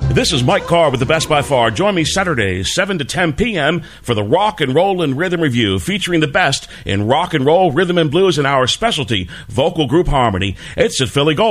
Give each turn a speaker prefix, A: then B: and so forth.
A: This is Mike Carr with the Best by Far. Join me Saturdays, 7 to 10 p.m. for the Rock and Roll and Rhythm Review, featuring the best in rock and roll, rhythm and blues, and our specialty, vocal group harmony. It's at Philly Gold.